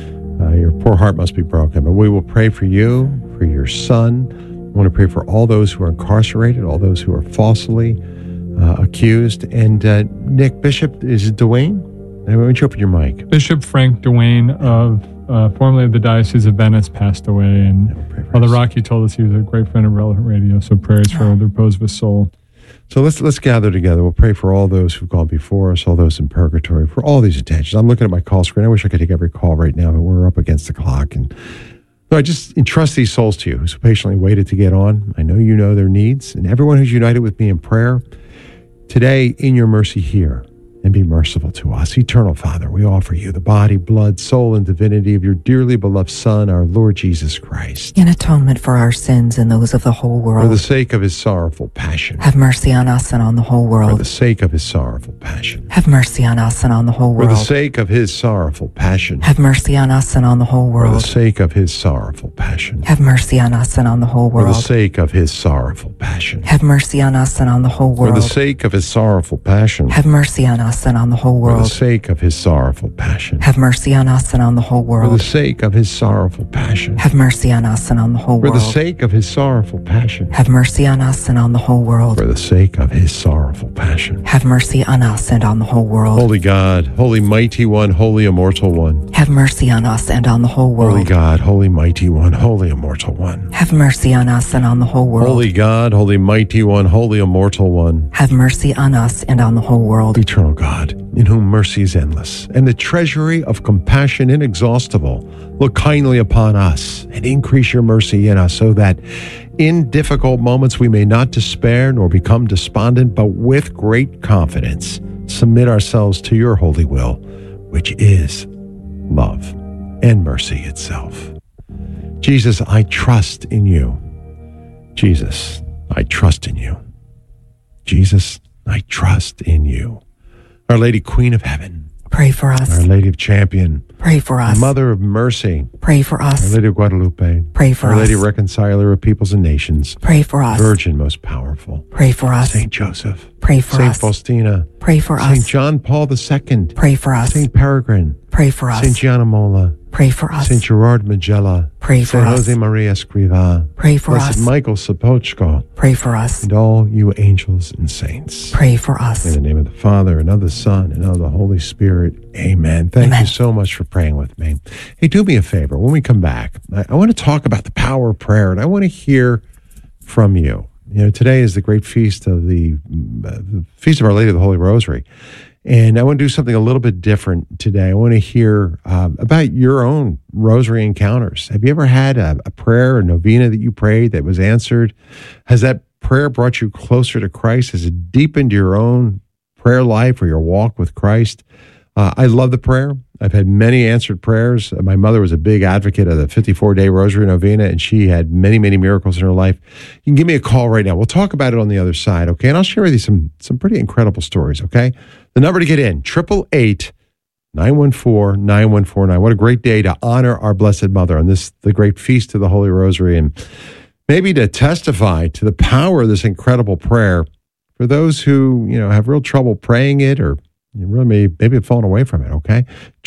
Your poor heart must be broken, but we will pray for you, for your son. I want to pray for all those who are incarcerated, all those who are falsely accused. And Nick, Bishop, is it Dwayne? Why don't you open your mic? Bishop Frank Dwayne of formerly of the Diocese of Venice passed away, and Father Rocky told us he was a great friend of Relevant Radio, so prayers for the repose of his soul. So let's gather together. We'll pray for all those who've gone before us, all those in purgatory, for all these intentions. I'm looking at my call screen. I wish I could take every call right now, but we're up against the clock. And so I just entrust these souls to you who's patiently waited to get on. I know you know their needs, and everyone who's united with me in prayer, today, in your mercy, hear and be merciful to us. Eternal Father, we offer you the body, blood, soul, and divinity of your dearly beloved Son, our Lord Jesus Christ. In atonement for our sins and those of the whole world. For the sake of his sorrowful passion. Have mercy on us and on the whole world. For the sake of his sorrowful passion. Have mercy on us and on the whole world. For the sake of his sorrowful passion. Have mercy on us and on the whole world. For the sake of his sorrowful passion. Have mercy on us and on the whole world. For the sake of his sorrowful passion. Have mercy on us and on the whole world. For the sake of his sorrowful passion. Have mercy on us and on the whole world. For the sake of his sorrowful passion. Have mercy on us and on the whole world. For the sake of his sorrowful passion. Have mercy on us and on the whole world. For the sake of his sorrowful passion. Have mercy on us and on the whole world. For the sake of his sorrowful passion. Have mercy on us and on the whole world. Holy God, holy mighty one, holy immortal one. Have mercy on us and on the whole world. Holy God, holy mighty one, holy immortal one. Have mercy on us and on the whole world. Holy God, holy mighty one, holy immortal one. Have mercy on us and on the whole world. Eternal God, in whom mercy is endless, and the treasury of compassion inexhaustible, look kindly upon us and increase your mercy in us, so that in difficult moments we may not despair nor become despondent, but with great confidence submit ourselves to your holy will, which is love and mercy itself. Jesus, I trust in you. Jesus, I trust in you. Jesus, I trust in you. Our Lady, Queen of Heaven, pray for us. Our Lady of Champion, pray for us. Mother of Mercy, pray for us. Our Lady of Guadalupe, pray for us. Our Lady Reconciler of Peoples and Nations, pray for us. Virgin most powerful, pray for us. Saint Joseph, pray for Saint us. Faustina, pray for us. Saint John Paul II, pray for us. Saint Peregrine, pray for us. Saint Gianna Molla, pray for us. Saint Gerard Magella, pray for Saint us. Jose Maria Escrivá, pray for Blessed us. Michael Sapochko, pray for us. and all you angels and saints, pray for us. in the name of the Father, and of the Son, and of the Holy Spirit. Amen. Thank you so much for praying with me. Hey, do me a favor. When we come back, I want to talk about the power of prayer, and I want to hear from you. You know, today is the great feast of the Feast of Our Lady of the Holy Rosary. And I want to do something a little bit different today. I want to hear about your own rosary encounters. Have you ever had a prayer, a novena that you prayed that was answered? Has that prayer brought you closer to Christ? Has it deepened your own prayer life or your walk with Christ? I love the prayer. I've had many answered prayers. My mother was a big advocate of the 54-day rosary novena, and she had many, many miracles in her life. You can give me a call right now. We'll talk about it on the other side, okay? And I'll share with you some pretty incredible stories, okay? The number to get in, 888-914-9149. What a great day to honor our Blessed Mother on the great feast of the Holy Rosary, and maybe to testify to the power of this incredible prayer for those who, you know, have real trouble praying it, or you really maybe have fallen away from it, okay?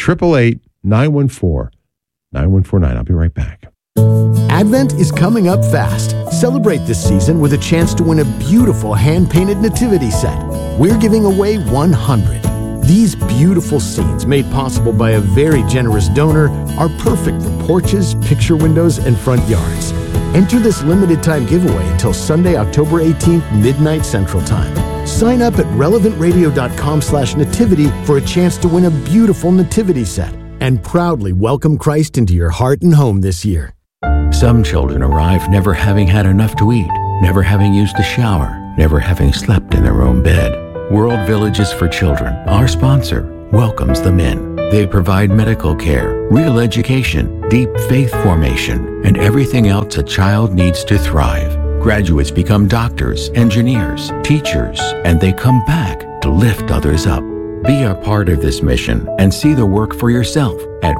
888-914-9149. I'll be right back. Advent is coming up fast. Celebrate this season with a chance to win a beautiful hand-painted nativity set. We're giving away 100. These beautiful scenes, made possible by a very generous donor, are perfect for porches, picture windows, and front yards. Enter this limited time giveaway until Sunday, October 18th, midnight Central Time. Sign up at relevantradio.com/nativity for a chance to win a beautiful nativity set and proudly welcome Christ into your heart and home this year. Some children arrive never having had enough to eat, never having used a shower, never having slept in their own bed. World Villages for Children, our sponsor, welcomes them in. They provide medical care, real education, deep faith formation, and everything else a child needs to thrive. Graduates become doctors, engineers, teachers, and they come back to lift others up. Be a part of this mission and see the work for yourself at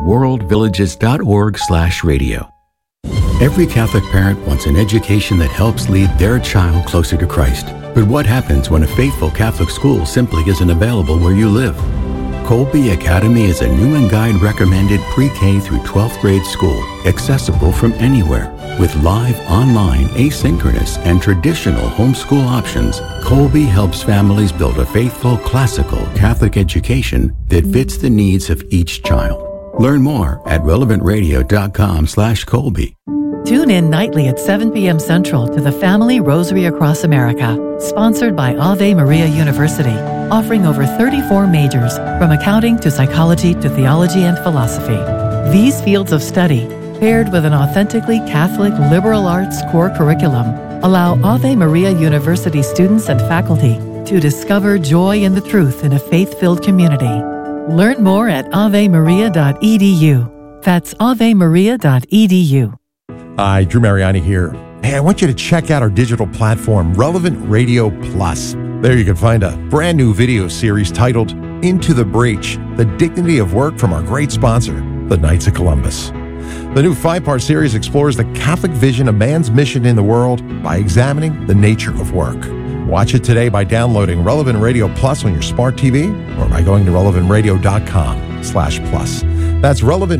worldvillages.org/radio. Every Catholic parent wants an education that helps lead their child closer to Christ. But what happens when a faithful Catholic school simply isn't available where you live? Colby Academy is a Newman Guide recommended pre-K through 12th grade school, accessible from anywhere. With live, online, asynchronous, and traditional homeschool options, Colby helps families build a faithful, classical Catholic education that fits the needs of each child. Learn more at relevantradio.com/Colby. Tune in nightly at 7 p.m. Central to the Family Rosary Across America, sponsored by Ave Maria University, offering over 34 majors, from accounting to psychology to theology and philosophy. These fields of study, paired with an authentically Catholic liberal arts core curriculum, allow Ave Maria University students and faculty to discover joy in the truth in a faith-filled community. Learn more at avemaria.edu. That's avemaria.edu. Hi, Drew Mariani here. Hey, I want you to check out our digital platform, Relevant Radio Plus. There you can find a brand new video series titled Into the Breach, The Dignity of Work from our great sponsor, the Knights of Columbus. The new 5-part series explores the Catholic vision of man's mission in the world by examining the nature of work. Watch it today by downloading Relevant Radio Plus on your smart TV or by going to relevantradio.com/plus. That's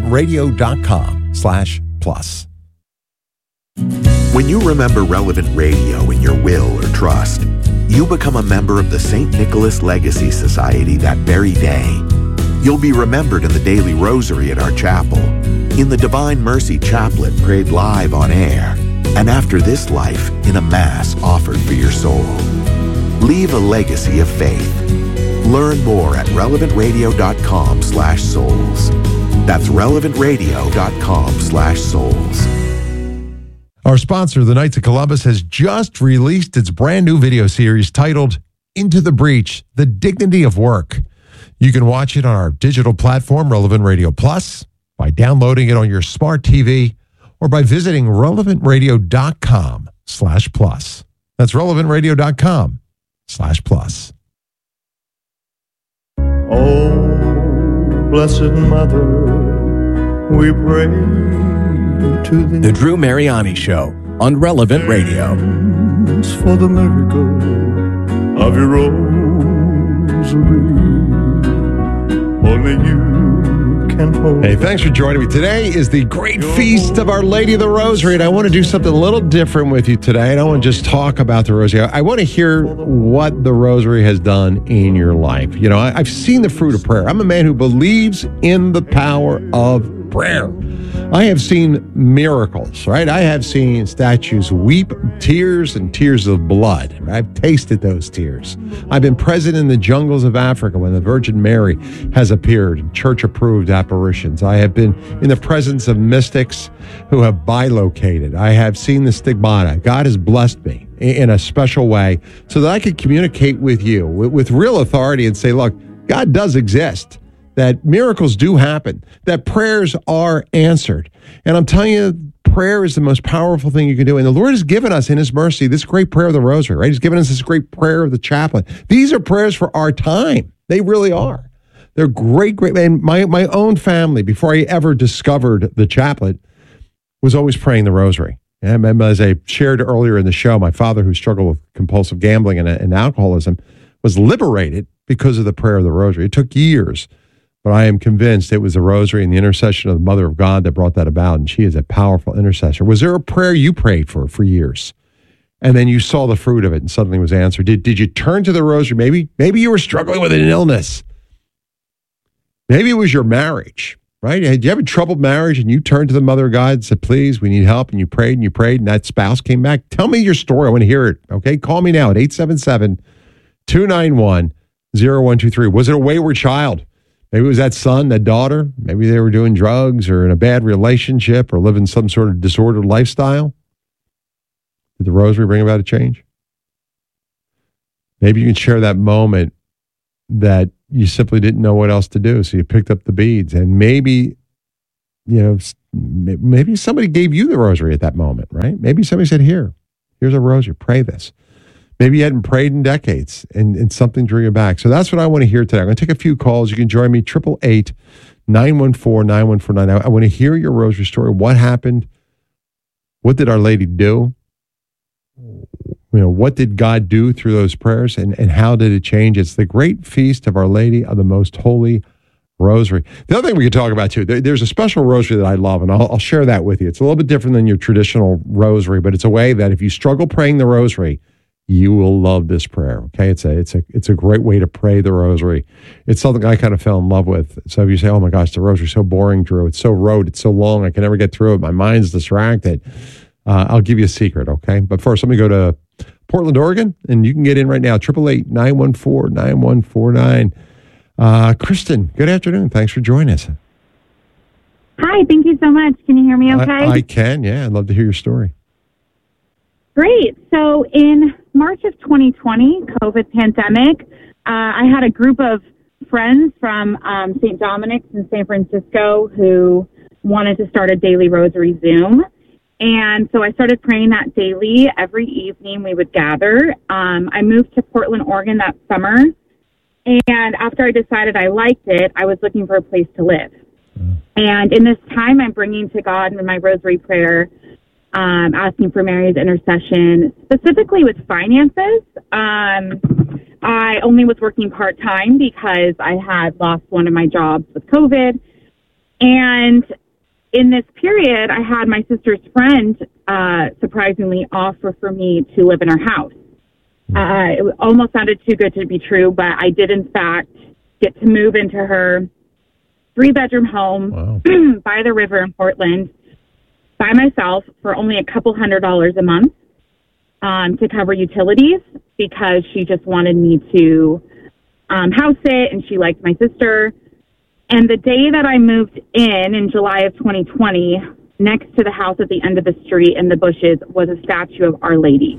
relevantradio.com/plus. When you remember Relevant Radio in your will or trust, you become a member of the St. Nicholas Legacy Society that very day. You'll be remembered in the daily rosary at our chapel, in the Divine Mercy Chaplet prayed live on air, and after this life in a Mass offered for your soul. Leave a legacy of faith. Learn more at relevantradio.com/souls. That's relevantradio.com/souls. Our sponsor, the Knights of Columbus, has just released its brand new video series titled Into the Breach, The Dignity of Work. You can watch it on our digital platform, Relevant Radio Plus, by downloading it on your smart TV, or by visiting relevantradio.com/plus. That's relevantradio.com/plus. Oh, Blessed Mother, we pray to thee. The Drew Mariani Show on Relevant Radio. For the miracle of your rosary, only you can hold. Hey, thanks for joining me. Today is the great feast of Our Lady of the Rosary, and I want to do something a little different with you today. I don't want to just talk about the Rosary. I want to hear what the Rosary has done in your life. You know, I've seen the fruit of prayer. I'm a man who believes in the power of prayer. I have seen miracles, right? I have seen statues weep tears and tears of blood. I've tasted those tears. I've been present in the jungles of Africa when the Virgin Mary has appeared in church-approved apparitions. I have been in the presence of mystics who have bilocated. I have seen the stigmata. God has blessed me in a special way so that I could communicate with you with real authority and say, look, God does exist. That miracles do happen, that prayers are answered. And I'm telling you, prayer is the most powerful thing you can do. And the Lord has given us in his mercy this great prayer of the Rosary, right? He's given us this great prayer of the Chaplet. These are prayers for our time. They really are. They're great. And my own family, before I ever discovered the Chaplet, was always praying the Rosary. And as I shared earlier in the show, my father, who struggled with compulsive gambling and alcoholism, was liberated because of the prayer of the Rosary. It took years. But I am convinced it was the Rosary and the intercession of the Mother of God that brought that about, and she is a powerful intercessor. Was there a prayer you prayed for years, and then you saw the fruit of it and suddenly was answered? Did you turn to the Rosary? Maybe you were struggling with an illness. Maybe it was your marriage. right? Had you have a troubled marriage and you turned to the Mother of God and said, please, we need help, and you prayed, and that spouse came back? Tell me your story. I want to hear it, okay? Call me now at 877-291-0123. Was it a wayward child? Maybe it was that son, that daughter. Maybe they were doing drugs or in a bad relationship or living some sort of disordered lifestyle. Did the rosary bring about a change? Maybe you can share that moment that you simply didn't know what else to do, so you picked up the beads. And maybe, maybe somebody gave you the rosary at that moment, right? Maybe somebody said, here's a rosary, pray this. Maybe you hadn't prayed in decades and something drew you back. So that's what I want to hear today. I'm going to take a few calls. You can join me, 888-914-9149. I want to hear your rosary story. What happened? What did Our Lady do? What did God do through those prayers, and how did it change? It's the great feast of Our Lady of the Most Holy Rosary. The other thing we could talk about, too, there's a special rosary that I love, and I'll share that with you. It's a little bit different than your traditional rosary, but it's a way that if you struggle praying the rosary, you will love this prayer, okay? It's a great way to pray the rosary. It's something I kind of fell in love with. So if you say, oh my gosh, the rosary's so boring, Drew. It's so rote. It's so long. I can never get through it. My mind's distracted. I'll give you a secret, okay? But first, let me go to Portland, Oregon, and you can get in right now, 888-914-9149. Kristen, good afternoon. Thanks for joining us. Hi, thank you so much. Can you hear me okay? I can, yeah. I'd love to hear your story. Great. So in March of 2020, COVID pandemic, I had a group of friends from St. Dominic's in San Francisco who wanted to start a daily rosary Zoom. And so I started praying that daily. Every evening we would gather. I moved to Portland, Oregon that summer. And after I decided I liked it, I was looking for a place to live. And in this time, I'm bringing to God in my rosary prayer, asking for Mary's intercession, specifically with finances. I only was working part-time because I had lost one of my jobs with COVID. And in this period, I had my sister's friend surprisingly offer for me to live in her house. It almost sounded too good to be true, but I did, in fact, get to move into her 3-bedroom home by the river in Portland by myself for only a couple $100 a month to cover utilities, because she just wanted me to house it, and she liked my sister. And the day that I moved in July of 2020, next to the house at the end of the street in the bushes was a statue of Our Lady.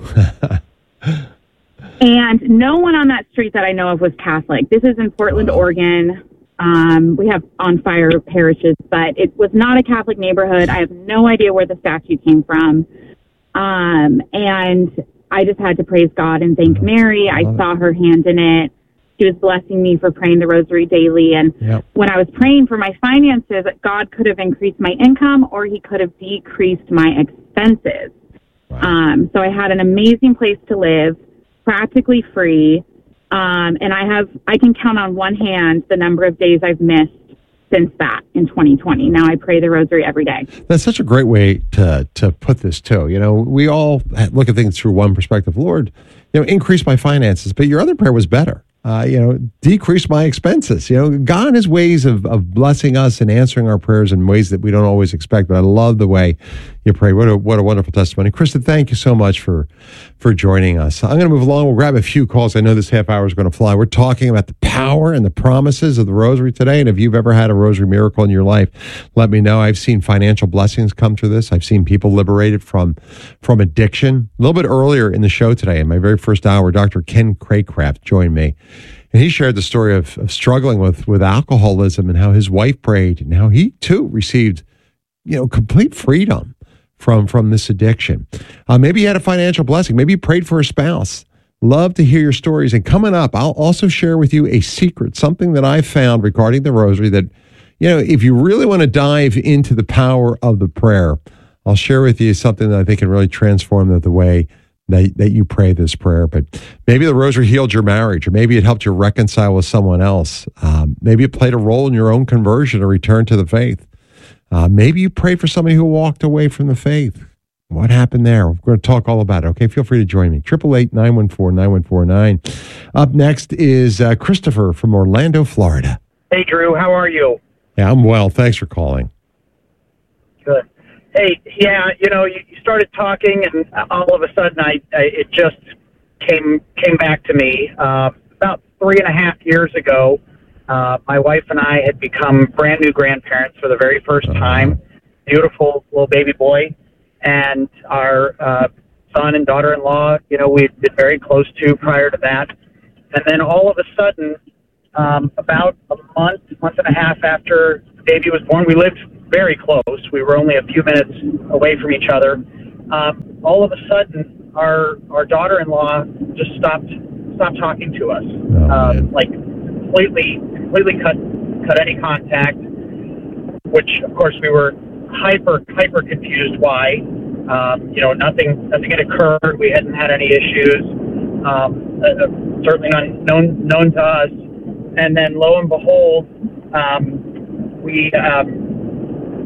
And no one on that street that I know of was Catholic. This is in Portland, Oregon. We have on fire parishes, but it was not a Catholic neighborhood. I have no idea where the statue came from. And I just had to praise God and thank Mary. I saw her hand in it. She was blessing me for praying the rosary daily. And when I was praying for my finances, God could have increased my income or he could have decreased my expenses. So I had an amazing place to live, practically free. And I can count on one hand the number of days I've missed since that in 2020. Now I pray the rosary every day. That's such a great way to put this too. You know, we all look at things through one perspective. Lord, increase my finances, but your other prayer was better. Decrease my expenses. God has ways of blessing us and answering our prayers in ways that we don't always expect. But I love the way you pray. What a wonderful testimony. Kristen, thank you so much for joining us. I'm going to move along. We'll grab a few calls. I know this half hour is going to fly. We're talking about the power and the promises of the rosary today. And if you've ever had a rosary miracle in your life, let me know. I've seen financial blessings come through this. I've seen people liberated from addiction. A little bit earlier in the show today, in my very first hour, Dr. Ken Craycraft joined me. And he shared the story of struggling with alcoholism and how his wife prayed and how he too received, complete freedom from this addiction. Maybe you had a financial blessing. Maybe you prayed for a spouse. Love to hear your stories. And coming up, I'll also share with you a secret, something that I found regarding the rosary that, if you really want to dive into the power of the prayer, I'll share with you something that I think can really transform the way that you pray this prayer. But maybe the rosary healed your marriage, or maybe it helped you reconcile with someone else. Maybe it played a role in your own conversion or return to the faith. Maybe you prayed for somebody who walked away from the faith. What happened there? We're going to talk all about it. Okay, feel free to join me. 888-914-9149. Up next is Christopher from Orlando, Florida. Hey, Drew. How are you? Yeah, I'm well. Thanks for calling. Good. Hey, yeah, you started talking, and all of a sudden, it just came back to me. About 3.5 years ago, my wife and I had become brand new grandparents for the very first time. Beautiful little baby boy, and our son and daughter-in-law, we'd been very close to prior to that. And then all of a sudden, about a month and a half after the baby was born, we lived very close. We were only a few minutes away from each other. All of a sudden, our daughter-in-law just stopped talking to us. Like completely cut any contact, which of course we were hyper confused why. Nothing had occurred. We hadn't had any issues. Certainly known to us. And then lo and behold, we